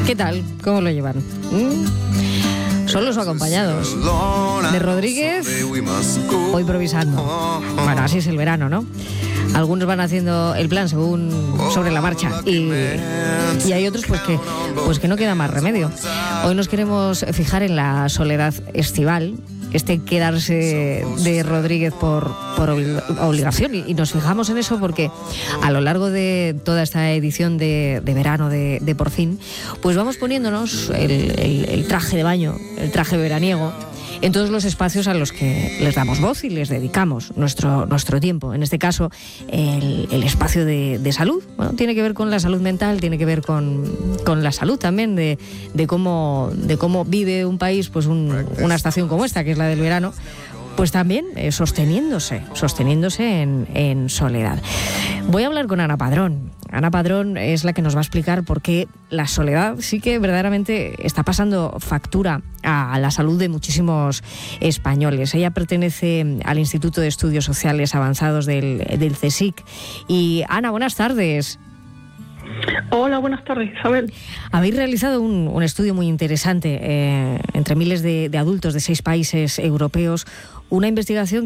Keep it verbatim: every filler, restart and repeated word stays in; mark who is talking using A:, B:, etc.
A: ¿Qué tal? ¿Cómo lo llevan? ¿Mm? ¿Solos o acompañados? De Rodríguez o improvisando. Bueno, así es el verano, ¿no? Algunos van haciendo el plan según sobre la marcha y, y hay otros pues que, pues que no queda más remedio. Hoy nos queremos fijar en la soledad estival, este quedarse de Rodríguez por, por obligación, y, y nos fijamos en eso porque a lo largo de toda esta edición de, de verano de, de Por Fin, pues vamos poniéndonos el, el, el traje de baño, el traje veraniego, en todos los espacios a los que les damos voz y les dedicamos nuestro, nuestro tiempo. En este caso, el, el espacio de, de salud. Bueno, tiene que ver con la salud mental, tiene que ver con, con la salud también, de, de, cómo, de cómo vive un país pues un, una estación como esta, que es la del verano, pues también eh, sosteniéndose, sosteniéndose en, en soledad. Voy a hablar con Ana Padrón. Ana Padrón es la que nos va a explicar por qué la soledad sí que verdaderamente está pasando factura a la salud de muchísimos españoles. Ella pertenece al Instituto de Estudios Sociales Avanzados del, del CSIC. Y Ana, buenas tardes.
B: Hola, buenas tardes, Isabel.
A: Habéis realizado un, un estudio muy interesante eh, entre miles de, de adultos de seis países europeos, una investigación